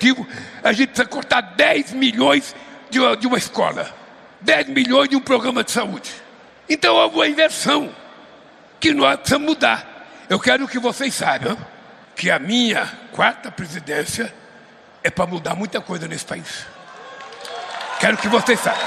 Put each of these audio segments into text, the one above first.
Legislativo, a gente precisa cortar 10 milhões de uma escola, 10 milhões de um programa de saúde. Então houve uma inversão que nós precisamos mudar. Eu quero que vocês saibam que a minha 4ª presidência é para mudar muita coisa nesse país. Quero que vocês saibam.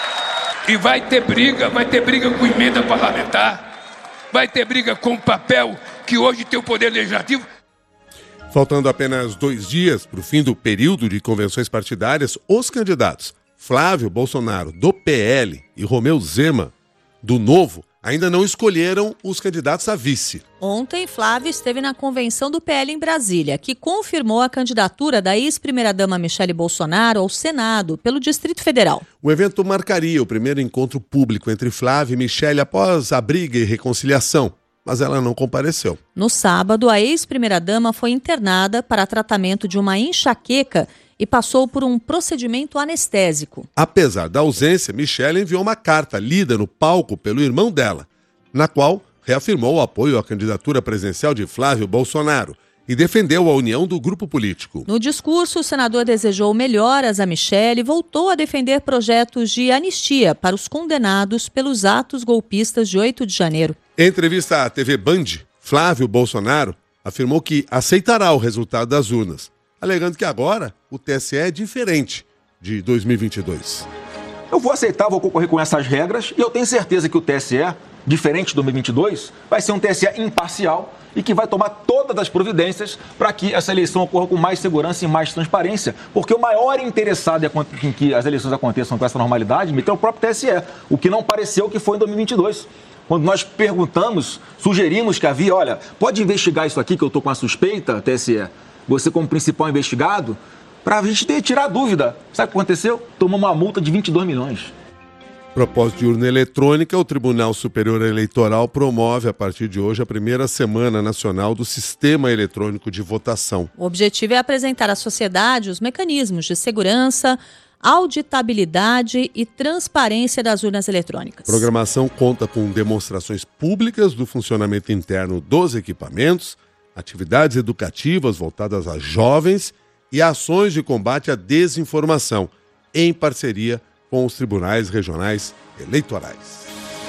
E vai ter briga com emenda parlamentar, vai ter briga com o papel que hoje tem o Poder Legislativo. Faltando apenas 2 dias para o fim do período de convenções partidárias, os candidatos Flávio Bolsonaro, do PL, e Romeu Zema, do Novo, ainda não escolheram os candidatos a vice. Ontem, Flávio esteve na convenção do PL em Brasília, que confirmou a candidatura da ex-primeira-dama Michele Bolsonaro ao Senado, pelo Distrito Federal. O evento marcaria o primeiro encontro público entre Flávio e Michele após a briga e reconciliação, mas ela não compareceu. No sábado, a ex-primeira-dama foi internada para tratamento de uma enxaqueca e passou por um procedimento anestésico. Apesar da ausência, Michele enviou uma carta lida no palco pelo irmão dela, na qual reafirmou o apoio à candidatura presidencial de Flávio Bolsonaro e defendeu a união do grupo político. No discurso, o senador desejou melhoras a Michele e voltou a defender projetos de anistia para os condenados pelos atos golpistas de 8 de janeiro. Em entrevista à TV Band, Flávio Bolsonaro afirmou que aceitará o resultado das urnas, alegando que agora o TSE é diferente de 2022. Eu vou aceitar, vou concorrer com essas regras e eu tenho certeza que o TSE, diferente de 2022, vai ser um TSE imparcial e que vai tomar todas as providências para que essa eleição ocorra com mais segurança e mais transparência, porque o maior interessado em que as eleições aconteçam com essa normalidade é o próprio TSE, o que não pareceu que foi em 2022. Quando nós perguntamos, sugerimos que havia, olha, pode investigar isso aqui que eu estou com a suspeita, TSE, você como principal investigado, para a gente tirar a dúvida. Sabe o que aconteceu? Tomou uma multa de 22 milhões. Propósito de urna eletrônica, o Tribunal Superior Eleitoral promove a partir de hoje a primeira Semana Nacional do Sistema Eletrônico de Votação. O objetivo é apresentar à sociedade os mecanismos de segurança, auditabilidade e transparência das urnas eletrônicas. A programação conta com demonstrações públicas do funcionamento interno dos equipamentos, atividades educativas voltadas a jovens e ações de combate à desinformação, em parceria com os tribunais regionais eleitorais.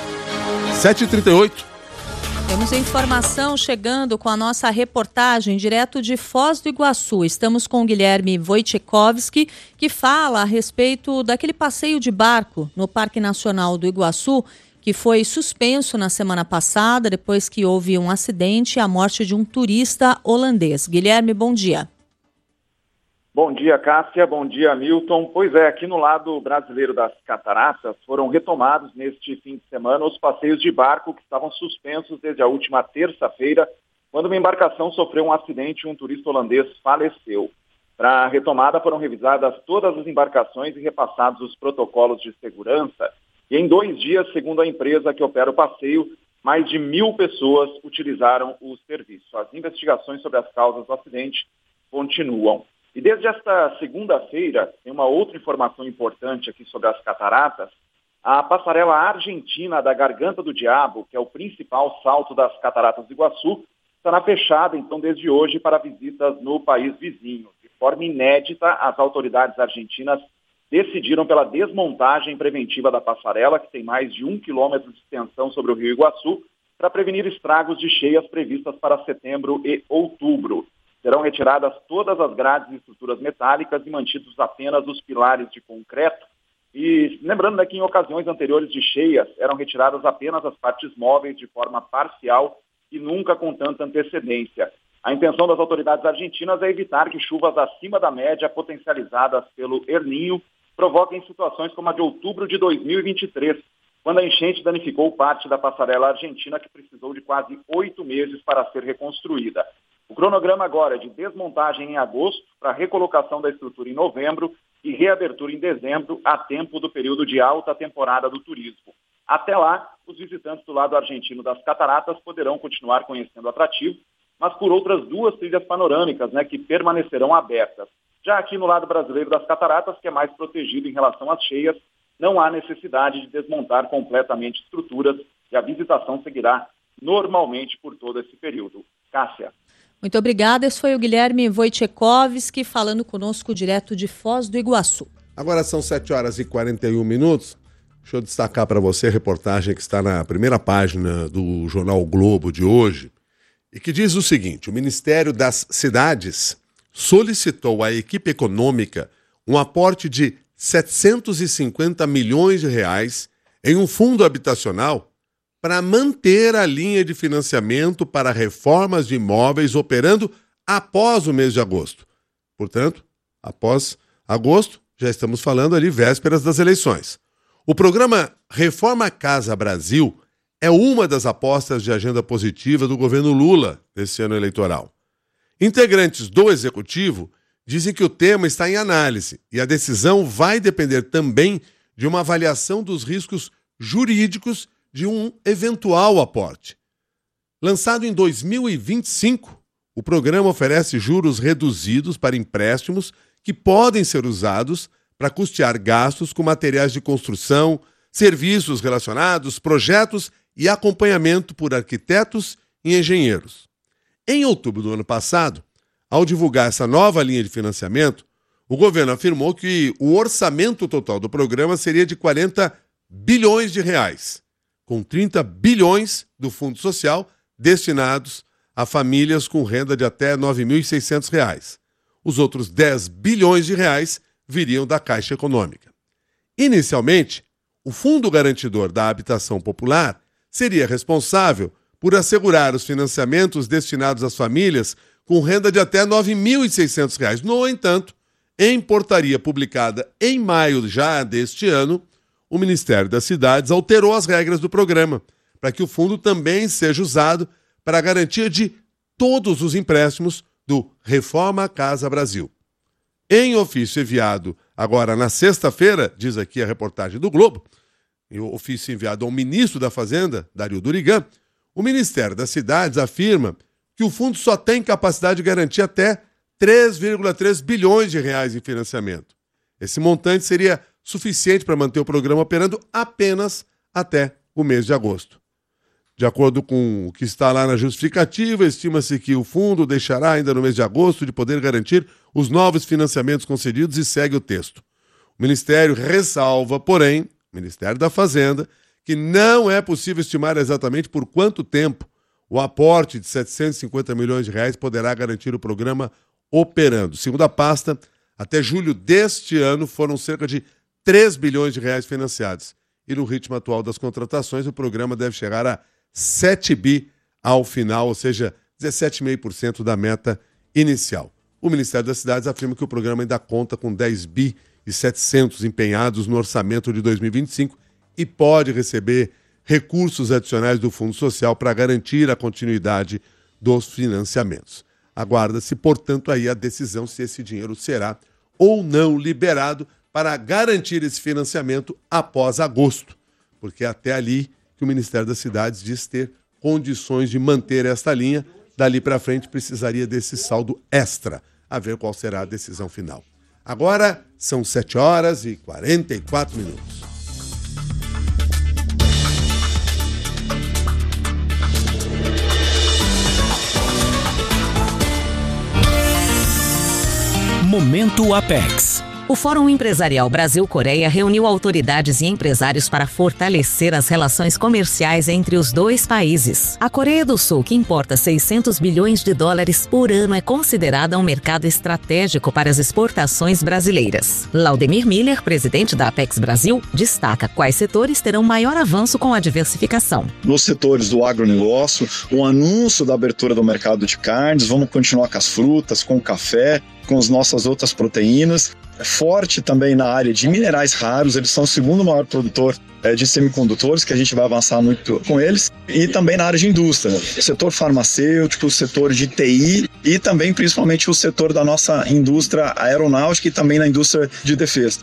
7h38. Temos informação chegando com a nossa reportagem direto de Foz do Iguaçu. Estamos com o Guilherme Wojciechowski, que fala a respeito daquele passeio de barco no Parque Nacional do Iguaçu, que foi suspenso na semana passada, depois que houve um acidente e a morte de um turista holandês. Guilherme, bom dia. Bom dia, Cássia. Bom dia, Milton. Pois é, aqui no lado brasileiro das Cataratas foram retomados neste fim de semana os passeios de barco que estavam suspensos desde a última terça-feira, quando uma embarcação sofreu um acidente e um turista holandês faleceu. Para a retomada foram revisadas todas as embarcações e repassados os protocolos de segurança. E em 2 dias, segundo a empresa que opera o passeio, mais de 1.000 pessoas utilizaram o serviço. As investigações sobre as causas do acidente continuam. E desde esta segunda-feira, tem uma outra informação importante aqui sobre as cataratas. A passarela argentina da Garganta do Diabo, que é o principal salto das cataratas do Iguaçu, estará fechada, então, desde hoje para visitas no país vizinho. De forma inédita, as autoridades argentinas decidiram pela desmontagem preventiva da passarela, que tem mais de 1 quilômetro de extensão sobre o Rio Iguaçu, para prevenir estragos de cheias previstas para setembro e outubro. Serão retiradas todas as grades e estruturas metálicas e mantidos apenas os pilares de concreto. E lembrando que em ocasiões anteriores de cheias eram retiradas apenas as partes móveis de forma parcial e nunca com tanta antecedência. A intenção das autoridades argentinas é evitar que chuvas acima da média potencializadas pelo El Niño provoquem situações como a de outubro de 2023, quando a enchente danificou parte da passarela argentina, que precisou de quase 8 meses para ser reconstruída. O cronograma agora é de desmontagem em agosto, para recolocação da estrutura em novembro e reabertura em dezembro, a tempo do período de alta temporada do turismo. Até lá, os visitantes do lado argentino das cataratas poderão continuar conhecendo o atrativo, mas por outras 2 trilhas panorâmicas, que permanecerão abertas. Já aqui no lado brasileiro das cataratas, que é mais protegido em relação às cheias, não há necessidade de desmontar completamente estruturas e a visitação seguirá normalmente por todo esse período. Cássia. Muito obrigada. Esse foi o Guilherme Wojciechowski falando conosco direto de Foz do Iguaçu. Agora são 7h41. Deixa eu destacar para você a reportagem que está na primeira página do jornal o Globo de hoje e que diz o seguinte: o Ministério das Cidades solicitou à equipe econômica um aporte de 750 milhões de reais em um fundo habitacional para manter a linha de financiamento para reformas de imóveis operando após o mês de agosto. Portanto, após agosto, já estamos falando ali vésperas das eleições. O programa Reforma Casa Brasil é uma das apostas de agenda positiva do governo Lula nesse ano eleitoral. Integrantes do Executivo dizem que o tema está em análise e a decisão vai depender também de uma avaliação dos riscos jurídicos de um eventual aporte. Lançado em 2025, o programa oferece juros reduzidos para empréstimos que podem ser usados para custear gastos com materiais de construção, serviços relacionados, projetos e acompanhamento por arquitetos e engenheiros. Em outubro do ano passado, ao divulgar essa nova linha de financiamento, o governo afirmou que o orçamento total do programa seria de 40 bilhões de reais, com 30 bilhões do Fundo Social destinados a famílias com renda de até R$ 9.600. Os outros 10 bilhões de reais viriam da Caixa Econômica. Inicialmente, o Fundo Garantidor da Habitação Popular seria responsável por assegurar os financiamentos destinados às famílias com renda de até R$ 9.600. No entanto, em portaria publicada em maio já deste ano, o Ministério das Cidades alterou as regras do programa para que o fundo também seja usado para a garantia de todos os empréstimos do Reforma Casa Brasil. Em ofício enviado agora na sexta-feira, diz aqui a reportagem do Globo, e o ofício enviado ao ministro da Fazenda, Dario Durigan, o Ministério das Cidades afirma que o fundo só tem capacidade de garantir até 3,3 bilhões de reais em financiamento. Esse montante seria suficiente para manter o programa operando apenas até o mês de agosto. De acordo com o que está lá na justificativa, estima-se que o fundo deixará ainda no mês de agosto de poder garantir os novos financiamentos concedidos e segue o texto. O Ministério ressalva, porém, o Ministério da Fazenda, que não é possível estimar exatamente por quanto tempo o aporte de 750 milhões de reais poderá garantir o programa operando. Segundo a pasta, até julho deste ano foram cerca de 3 bilhões de reais financiados. E no ritmo atual das contratações, o programa deve chegar a 7 bi ao final, ou seja, 17,5% da meta inicial. O Ministério das Cidades afirma que o programa ainda conta com 10 bi e 700 empenhados no orçamento de 2025 e pode receber recursos adicionais do Fundo Social para garantir a continuidade dos financiamentos. Aguarda-se, portanto, aí a decisão se esse dinheiro será ou não liberado para garantir esse financiamento após agosto, porque até ali que o Ministério das Cidades diz ter condições de manter esta linha, dali para frente precisaria desse saldo extra, a ver qual será a decisão final. Agora são 7h44. Momento Apex. O Fórum Empresarial Brasil-Coreia reuniu autoridades e empresários para fortalecer as relações comerciais entre os dois países. A Coreia do Sul, que importa 600 bilhões de dólares por ano, é considerada um mercado estratégico para as exportações brasileiras. Laudemir Miller, presidente da Apex Brasil, destaca quais setores terão maior avanço com a diversificação. Nos setores do agronegócio, o anúncio da abertura do mercado de carnes, vamos continuar com as frutas, com o café, com as nossas outras proteínas. É forte também na área de minerais raros, eles são o segundo maior produtor de semicondutores, que a gente vai avançar muito com eles, e também na área de indústria, setor farmacêutico, setor de TI e também principalmente o setor da nossa indústria aeronáutica e também na indústria de defesa.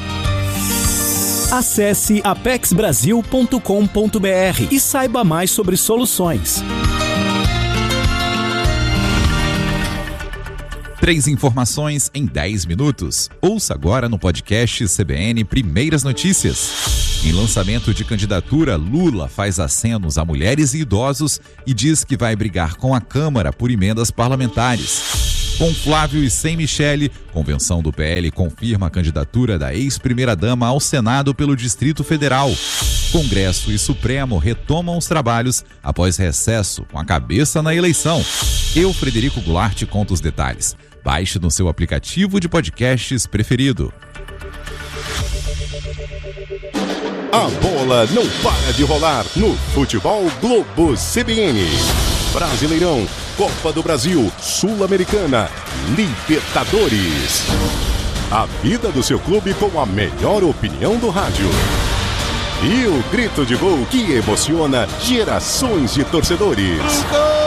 Acesse apexbrasil.com.br e saiba mais sobre soluções. 3 informações em 10 minutos. Ouça agora no podcast CBN Primeiras Notícias. Em lançamento de candidatura, Lula faz acenos a mulheres e idosos e diz que vai brigar com a Câmara por emendas parlamentares. Com Flávio e sem Michele, convenção do PL confirma a candidatura da ex-primeira-dama ao Senado pelo Distrito Federal. Congresso e Supremo retomam os trabalhos após recesso com a cabeça na eleição. Eu, Frederico Goulart, conto os detalhes. Baixe no seu aplicativo de podcasts preferido. A bola não para de rolar no Futebol Globo CBN. Brasileirão, Copa do Brasil, Sul-Americana, Libertadores. A vida do seu clube com a melhor opinião do rádio. E o grito de gol que emociona gerações de torcedores. Gol!